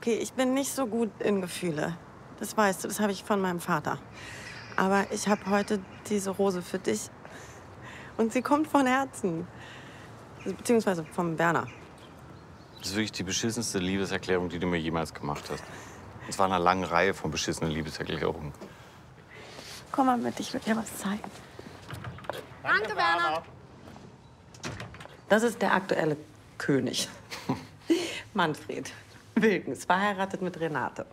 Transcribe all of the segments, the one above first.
Okay, ich bin nicht so gut in Gefühle. Das weißt du, das habe ich von meinem Vater. Aber ich habe heute diese Rose für dich. Und sie kommt von Herzen. Beziehungsweise vom Werner. Das ist wirklich die beschissenste Liebeserklärung, die du mir jemals gemacht hast. Und zwar in einer langen Reihe von beschissenen Liebeserklärungen. Komm mal mit, ich will dir was zeigen. Danke, Werner. Das ist der aktuelle König. Manfred Wilkens, verheiratet mit Renate.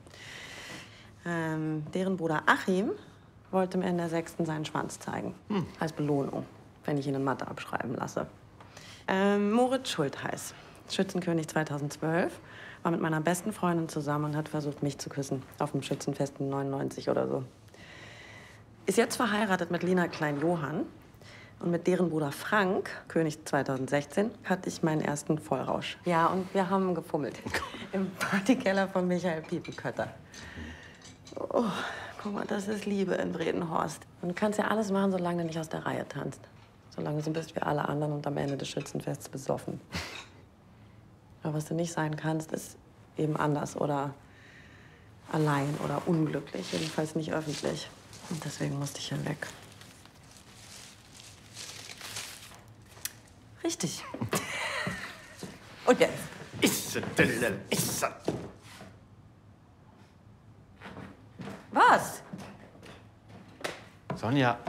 Deren Bruder Achim wollte mir in der 6. seinen Schwanz zeigen. Als Belohnung, wenn ich ihn in Mathe abschreiben lasse. Moritz Schultheiß, Schützenkönig 2012, war mit meiner besten Freundin zusammen und hat versucht, mich zu küssen. Auf dem Schützenfest in 99 oder so. Ist jetzt verheiratet mit Lina Klein-Johann. Und mit deren Bruder Frank, König 2016, hatte ich meinen ersten Vollrausch. Ja, und wir haben gefummelt. Im Partykeller von Michael Piepenkötter. Oh, guck mal, das ist Liebe in Bredenhorst. Und du kannst ja alles machen, solange du nicht aus der Reihe tanzt. Solange du so bist wie alle anderen und am Ende des Schützenfests besoffen. Aber was du nicht sein kannst, ist eben anders oder allein oder unglücklich. Jedenfalls nicht öffentlich. Und deswegen musste ich hier weg. Richtig. Und jetzt? Was? Sonja.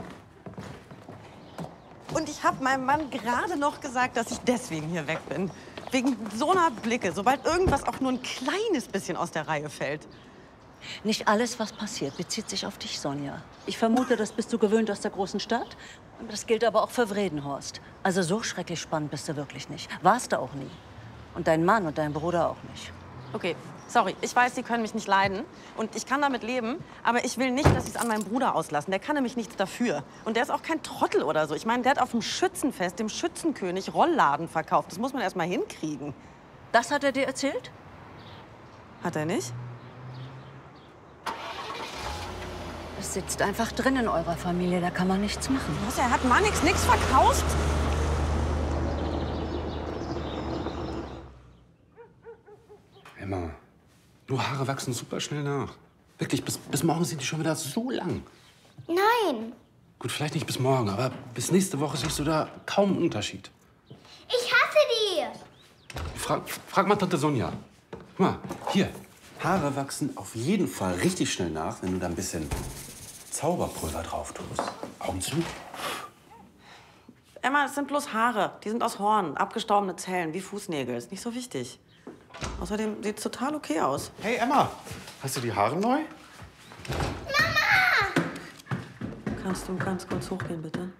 Und ich habe meinem Mann gerade noch gesagt, dass ich deswegen hier weg bin. Wegen so einer Blicke, sobald irgendwas auch nur ein kleines bisschen aus der Reihe fällt. Nicht alles, was passiert, bezieht sich auf dich, Sonja. Ich vermute, das bist du gewöhnt aus der großen Stadt. Das gilt aber auch für Vredenhorst. Also so schrecklich spannend bist du wirklich nicht. Warst du auch nie. Und dein Mann und dein Bruder auch nicht. Okay, sorry. Ich weiß, Sie können mich nicht leiden. Und ich kann damit leben. Aber ich will nicht, dass Sie es an meinem Bruder auslassen. Der kann nämlich nichts dafür. Und der ist auch kein Trottel oder so. Ich meine, der hat auf dem Schützenfest, dem Schützenkönig, Rollladen verkauft. Das muss man erst mal hinkriegen. Das hat er dir erzählt? Hat er nicht? Das sitzt einfach drin in eurer Familie. Da kann man nichts machen. Was, er hat Manix nichts verkauft? Emma, nur Haare wachsen super schnell nach. Wirklich, bis morgen sind die schon wieder so lang. Nein, Gut, vielleicht nicht bis morgen, aber bis nächste Woche siehst du da kaum einen Unterschied. ich hasse die. Frag mal Tante Sonja. Guck mal, hier. Haare wachsen auf jeden Fall richtig schnell nach, wenn du da ein bisschen Zauberpulver drauf tust. Augen zu. Emma, es sind bloß Haare. Die sind aus Horn, abgestorbene Zellen, wie Fußnägel. Ist nicht so wichtig. Außerdem sieht's total okay aus. Hey Emma, hast du die Haare neu? Kannst du ganz kurz hochgehen, bitte?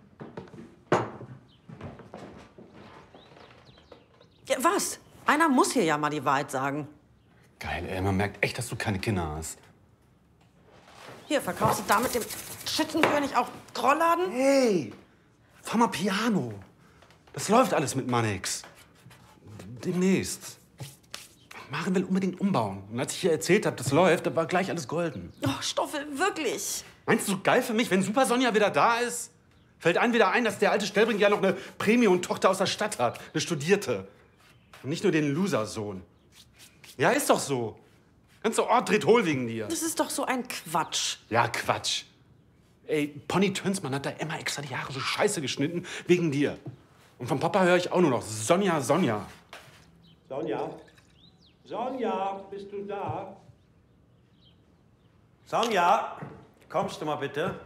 Ja, was? Einer muss hier ja mal die Wahrheit sagen. Geil, ey, man merkt echt, dass du keine Kinder hast. Hier, verkaufst du da mit dem Schützenkönig auch Rollladen? Hey, fahr mal Piano. Das läuft alles mit Mannix. Demnächst. Maren will unbedingt umbauen. Und als ich ihr erzählt habe, das läuft, da war gleich alles golden. Oh, Stoffel, wirklich? Meinst du, so geil für mich, wenn Super Sonja wieder da ist? Fällt einem wieder ein, dass der alte Stellbrink ja noch eine Premium-Tochter aus der Stadt hat. Eine Studierte. Und nicht nur den Loser-Sohn. Ja, ist doch so. Ganzer Ort dreht hohl wegen dir. Das ist doch so ein Quatsch. Ja, Quatsch. Ey, Pony Tönsmann hat da Emma extra die Haare so scheiße geschnitten, wegen dir. Und vom Papa höre ich auch nur noch Sonja, Sonja. Sonja? Sonja, bist du da? Sonja, kommst du mal bitte?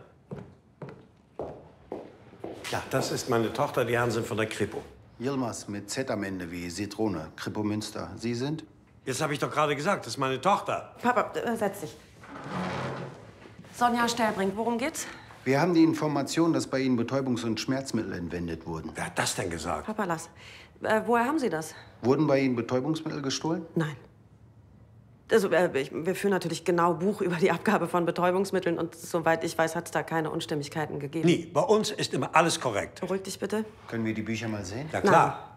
Ja, das ist meine Tochter, die Herren sind von der Kripo. Yilmaz mit Z am Ende wie Zitrone, Kripo Münster. Sie sind? Jetzt habe ich doch gerade gesagt, das ist meine Tochter. Papa, setz dich. Sonja Stellbrink, worum geht's? Wir haben die Information, dass bei Ihnen Betäubungs- und Schmerzmittel entwendet wurden. Wer hat das denn gesagt? Papa, lass. Woher haben Sie das? Wurden bei Ihnen Betäubungsmittel gestohlen? Nein. Also, wir führen natürlich genau Buch über die Abgabe von Betäubungsmitteln und soweit ich weiß, hat es da keine Unstimmigkeiten gegeben. Nie. Bei uns ist immer alles korrekt. Beruhig dich bitte. Können wir die Bücher mal sehen? Ja, klar.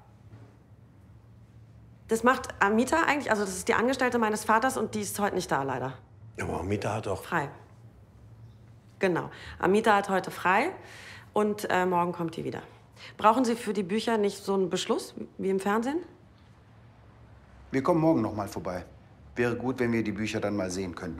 Das macht Amita eigentlich, also das ist die Angestellte meines Vaters und die ist heute nicht da, leider. Aber Mieter hat doch... Frei. Genau. Amita hat heute frei und morgen kommt die wieder. Brauchen Sie für die Bücher nicht so einen Beschluss wie im Fernsehen? Wir kommen morgen noch mal vorbei. Wäre gut, wenn wir die Bücher dann mal sehen könnten.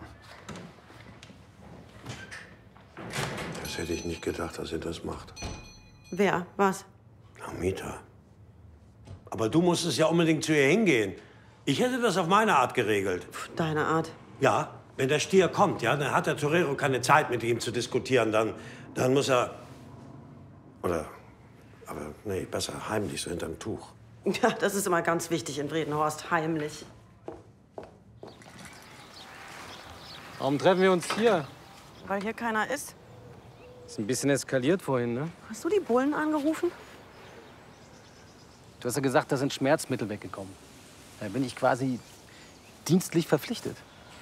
Das hätte ich nicht gedacht, dass ihr das macht. Wer? Was? Amita. Aber du musstest ja unbedingt zu ihr hingehen. Ich hätte das auf meine Art geregelt. Deine Art. Ja, wenn der Stier kommt, ja, dann hat der Torero keine Zeit, mit ihm zu diskutieren. Dann muss er... Oder... Aber nee, besser heimlich, so hinterm Tuch. Ja, das ist immer ganz wichtig in Bredenhorst. Heimlich. Warum treffen wir uns hier? Weil hier keiner ist. Ist ein bisschen eskaliert vorhin, ne? Hast du die Bullen angerufen? Du hast ja gesagt, da sind Schmerzmittel weggekommen. Da bin ich quasi dienstlich verpflichtet.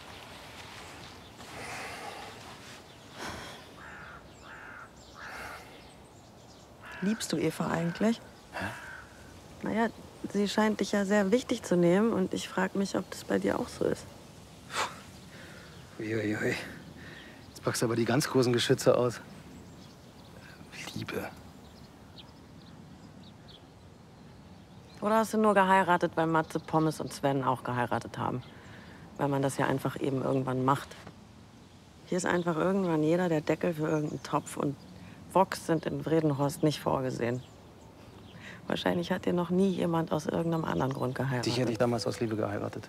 Liebst du Eva eigentlich? Hä? Naja, sie scheint dich ja sehr wichtig zu nehmen und ich frage mich, ob das bei dir auch so ist. Uiuiui. Jetzt packst du aber die ganz großen Geschütze aus. Liebe. Oder hast du nur geheiratet, weil Matze, Pommes und Sven auch geheiratet haben? Weil man das ja einfach eben irgendwann macht. Hier ist einfach irgendwann jeder der Deckel für irgendeinen Topf und Vox sind in Bredenhorst nicht vorgesehen. Wahrscheinlich hat dir noch nie jemand aus irgendeinem anderen Grund geheiratet. Dich hätte ich damals aus Liebe geheiratet.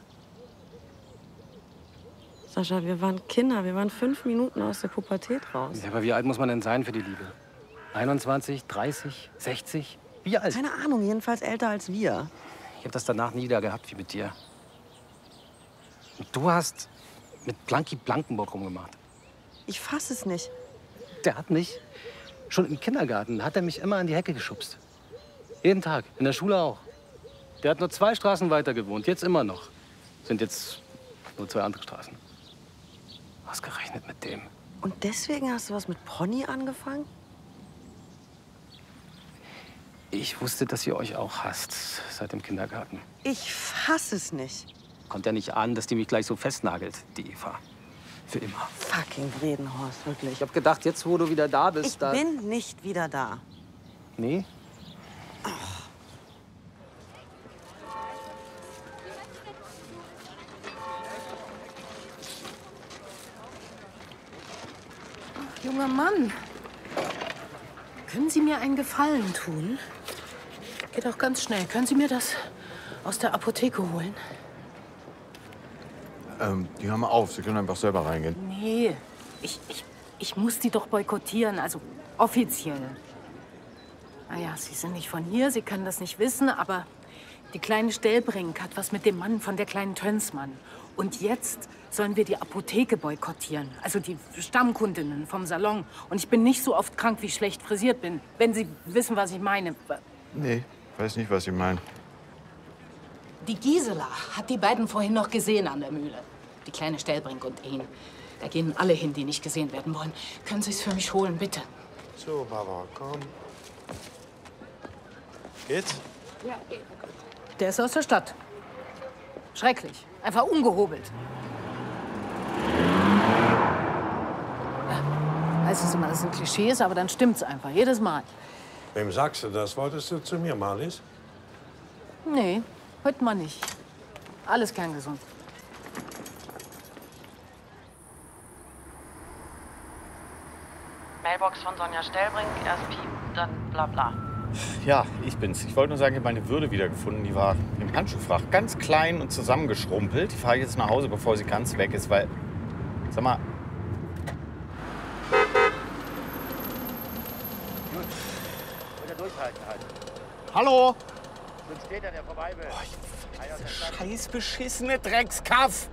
Sascha, wir waren Kinder. Wir waren 5 Minuten aus der Pubertät raus. Ja, aber wie alt muss man denn sein für die Liebe? 21, 30, 60? Wie alt? Keine Ahnung, jedenfalls älter als wir. Ich habe das danach nie wieder gehabt wie mit dir. Und du hast mit Blanky Blankenburg rumgemacht. Ich fass es nicht. Der hat mich, schon im Kindergarten, hat er mich immer an die Hecke geschubst. Jeden Tag, in der Schule auch. Der hat nur 2 Straßen weiter gewohnt, jetzt immer noch. Sind jetzt nur 2 andere Straßen. Ausgerechnet mit dem. Und deswegen hast du was mit Pony angefangen? Ich wusste, dass ihr euch auch hasst seit dem Kindergarten. Ich fass es nicht. Konnte ja nicht ahnen, dass die mich gleich so festnagelt, die Eva. Für immer. Fucking Bredenhorst, wirklich. Ich hab gedacht, jetzt, wo du wieder da bist, Ich bin nicht wieder da. Nee? Junger Mann, können Sie mir einen Gefallen tun? Geht auch ganz schnell. Können Sie mir das aus der Apotheke holen? Die hören mal auf. Sie können einfach selber reingehen. Nee, ich muss die doch boykottieren, also offiziell. Naja, Sie sind nicht von hier, Sie können das nicht wissen, aber die kleine Stellbrink hat was mit dem Mann von der kleinen Tönsmann. Und jetzt sollen wir die Apotheke boykottieren, also die Stammkundinnen vom Salon. Und ich bin nicht so oft krank, wie ich schlecht frisiert bin, wenn Sie wissen, was ich meine. Nee, weiß nicht, was Sie meinen. Die Gisela hat die beiden vorhin noch gesehen an der Mühle. Die kleine Stellbrink und ihn. Da gehen alle hin, die nicht gesehen werden wollen. Können Sie es für mich holen, bitte? So, Baba, komm. Geht's? Ja, geht. Der ist aus der Stadt. Schrecklich. Einfach ungehobelt. Ja, heißt es immer, das sind Klischees, aber dann stimmt's einfach. Jedes Mal. Wem sagst du das? Wolltest du zu mir, Marlies? Nee, heute mal nicht. Alles kerngesund. Mailbox von Sonja Stellbrink, erst Piep, dann bla bla. Ja, ich bin's. Ich wollte nur sagen, ich habe meine Würde wiedergefunden. Die war im Handschuhfach ganz klein und zusammengeschrumpelt. Die fahre ich jetzt nach Hause, bevor sie ganz weg ist, weil... Sag mal... Gut. Oder durchhalten halt. Hallo? Sonst steht er, der vorbei will. Diese scheiß beschissene Dreckskaff!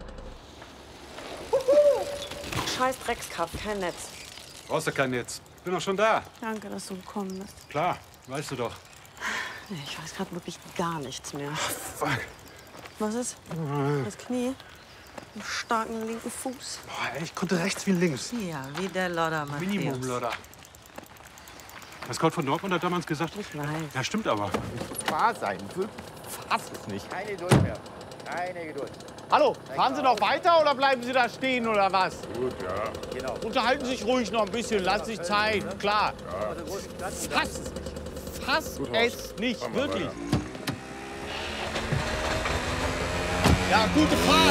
Scheiß Dreckskaff, kein Netz. Brauchst du kein Netz. Bin doch schon da. Danke, dass du gekommen bist. Klar, weißt du doch. Nee, ich weiß gerade wirklich gar nichts mehr. Fuck. Was ist? Das Knie? Einen starken linken Fuß. Boah, ey, ich konnte rechts wie links. Ja, wie der Lodder, Matthäus. Minimum, Lodder. Das Gold von Dortmund hat damals gesagt. Ich weiß. Ja, stimmt aber. Wahr sein. Fass es nicht. Keine Geduld mehr. Keine Geduld. Hallo, fahren Sie noch weiter oder bleiben Sie da stehen oder was? Gut, ja. Genau. Unterhalten Sie sich ruhig noch ein bisschen, lassen sich Zeit, klar. Fass es nicht, wirklich. Ja, gute Fahrt!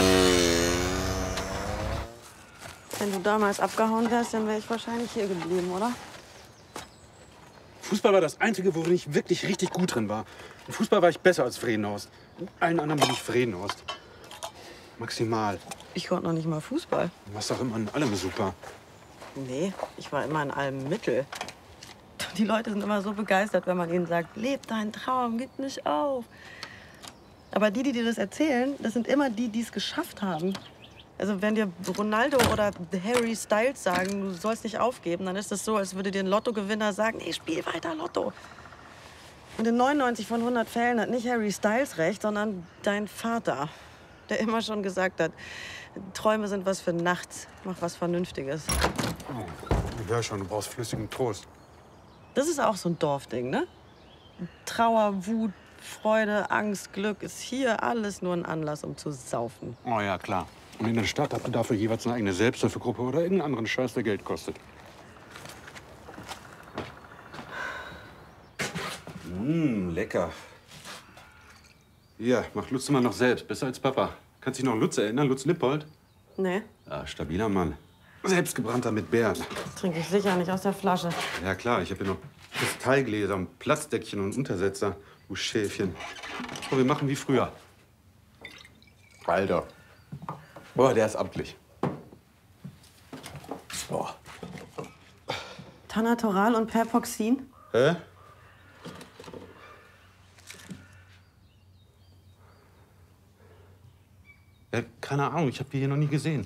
Wenn du damals abgehauen wärst, dann wäre ich wahrscheinlich hier geblieben, oder? Fußball war das Einzige, worin ich wirklich richtig gut drin war. Im Fußball war ich besser als Vredenhorst. In allen anderen bin ich Vredenhorst. Maximal. Ich konnte noch nicht mal Fußball. Du warst doch immer in allem super. Nee, ich war immer in allem Mittel. Die Leute sind immer so begeistert, wenn man ihnen sagt, leb deinen Traum, gib nicht auf. Aber die dir das erzählen, das sind immer die, die es geschafft haben. Also wenn dir Ronaldo oder Harry Styles sagen, du sollst nicht aufgeben, dann ist das so, als würde dir ein Lottogewinner sagen, nee, spiel weiter Lotto. Und in 99 von 100 Fällen hat nicht Harry Styles recht, sondern dein Vater, der immer schon gesagt hat, Träume sind was für nachts, mach was Vernünftiges. Oh, ich höre schon, du brauchst flüssigen Trost. Das ist auch so ein Dorfding, ne? Trauer, Wut, Freude, Angst, Glück ist hier alles nur ein Anlass, um zu saufen. Oh ja, klar. Und in der Stadt habt ihr dafür jeweils eine eigene Selbsthilfegruppe oder irgendeinen anderen Scheiß, der Geld kostet. Lecker. Hier, macht Lutz immer noch selbst. Besser als Papa. Kannst dich noch an Lutz erinnern? Lutz Lippold? Nee, Ja, stabiler Mann. Selbstgebrannter mit Beeren. das trinke ich sicher nicht aus der Flasche. Ja klar, ich habe hier noch Kristallgläser und Platzdeckchen und Untersetzer. Du Schäfchen. So, wir machen wie früher. Alter. Boah, der ist amtlich. Boah. Tanatoral und Perpoxin? Hä? Ja, keine Ahnung, ich habe die hier noch nie gesehen.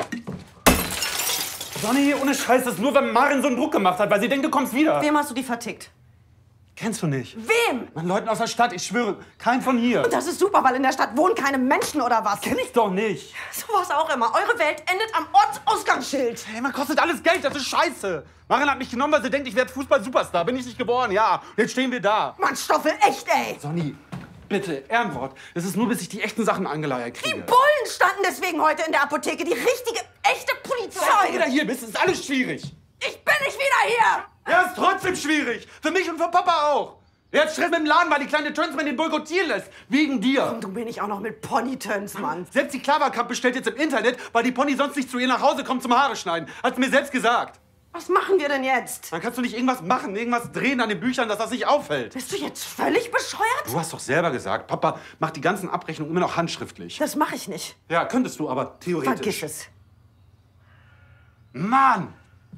Sonny, ohne Scheiß, das ist nur, weil Maren so einen Druck gemacht hat, weil sie denkt, du kommst wieder. Wem hast du die vertickt? Kennst du nicht? Wem? Mann, Leuten aus der Stadt, ich schwöre, kein von hier. Und das ist super, weil in der Stadt wohnen keine Menschen, oder was? Kenn ich doch nicht. Sowas auch immer. Eure Welt endet am Ortsausgangsschild. Hey, man kostet alles Geld, das ist scheiße. Maren hat mich genommen, weil sie denkt, ich werde Fußball-Superstar. Bin ich nicht geboren, ja. Jetzt stehen wir da. Mann, Stoffel, echt, ey. Sonny, bitte, Ehrenwort. Das ist nur, bis ich die echten Sachen angeleiert kriege. Die Bullen standen deswegen heute in der Apotheke. Die richtige, echte Polizei. Seit du wieder hier bist, ist alles schwierig. Ich bin nicht wieder hier. Ja, ist trotzdem schwierig. Für mich und für Papa auch. Er hat Stress mit dem Laden, weil die kleine Tönsmann den boykottieren lässt. Wegen dir. Und du bin ich auch noch mit Pony-Töns, Mann. Selbst die Klaverkamp bestellt jetzt im Internet, weil die Pony sonst nicht zu ihr nach Hause kommt zum Haare schneiden. Hat's mir selbst gesagt. Was machen wir denn jetzt? Dann kannst du nicht irgendwas machen, irgendwas drehen an den Büchern, dass das nicht auffällt. Bist du jetzt völlig bescheuert? Du hast doch selber gesagt, Papa macht die ganzen Abrechnungen immer noch handschriftlich. Das mache ich nicht. Ja, könntest du, aber theoretisch. Vergiss es. Mann!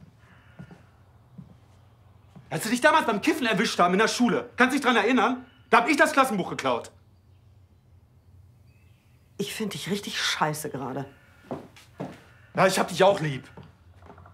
Als sie dich damals beim Kiffen erwischt haben in der Schule, kannst du dich dran erinnern? Da hab ich das Klassenbuch geklaut. Ich finde dich richtig scheiße gerade. Ja, ich hab dich auch lieb.